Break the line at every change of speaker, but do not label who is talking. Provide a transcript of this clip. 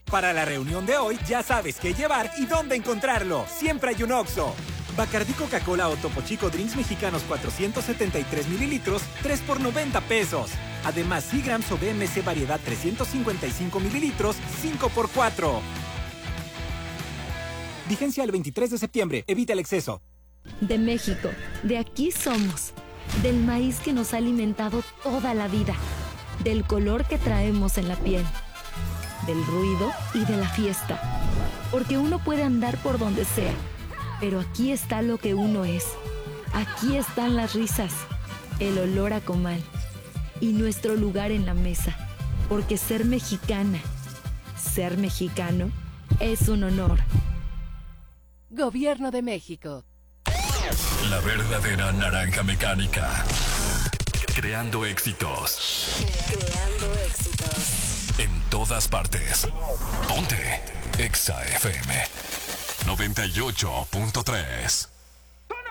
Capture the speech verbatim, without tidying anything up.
Para la reunión de hoy, ya sabes qué llevar y dónde encontrarlo. Siempre hay un Oxxo. Bacardí Coca-Cola o Topo Chico Drinks Mexicanos cuatrocientos setenta y tres mililitros, tres por noventa pesos. Además, Seagrams o B M C Variedad trescientos cincuenta y cinco mililitros, cinco por cuatro. Vigencia el veintitrés de septiembre. Evita el exceso.
De México, de aquí somos. Del maíz que nos ha alimentado toda la vida. Del color que traemos en la piel. Del ruido y de la fiesta. Porque uno puede andar por donde sea. Pero aquí está lo que uno es. Aquí están las risas, el olor a comal y nuestro lugar en la mesa. Porque ser mexicana, ser mexicano, es un honor.
Gobierno de México.
La verdadera naranja mecánica. Creando éxitos.
Creando éxitos.
En todas partes. Ponte Exa F M noventa y ocho punto tres.